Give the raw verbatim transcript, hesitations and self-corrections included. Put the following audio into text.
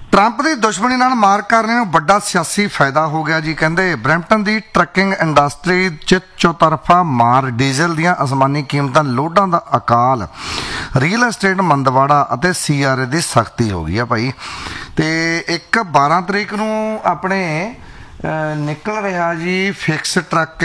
Trump ਦੀ ਦੁਸ਼ਮਣੀ ਨਾਲ ਮਾਰ ਕਰਨੇ ਨੂੰ ਵੱਡਾ ਸਿਆਸੀ ਫਾਇਦਾ ਹੋ ਗਿਆ ਜੀ। ਕਹਿੰਦੇ ਬਰੈਂਪਟਨ ਦੀ ਟਰੱਕਿੰਗ ਇੰਡਸਟਰੀ 'ਚ ਚੌਤਰਫਾ ਮਾਰ, ਡੀਜ਼ਲ ਦੀਆਂ ਅਸਮਾਨੀ ਕੀਮਤਾਂ, ਲੋਡਾਂ ਦਾ ਅਕਾਲ, ਰੀਅਲ ਐਸਟੇਟ ਮੰਦਵਾੜਾ ਅਤੇ ਸੀ ਆਰ ਏ ਦੀ ਸਖਤੀ ਹੋ ਗਈ ਆ ਭਾਈ। ਤੇ ਇੱਕ ਬਾਰਾਂ ਤਰੀਕ ਨੂੰ ਆਪਣੇ ਨਿਕਲ ਰਿਹਾ ਜੀ ਫਿਕਸ ਟਰੱਕ